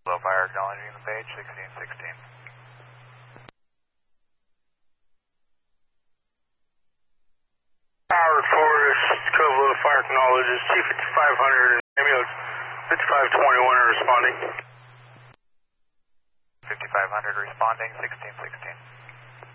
Low fire acknowledging the page, 1616. Howard Forest, Cove Low Fire acknowledges T-5500 and ambulance 5521 are responding. 5500 responding, 1616.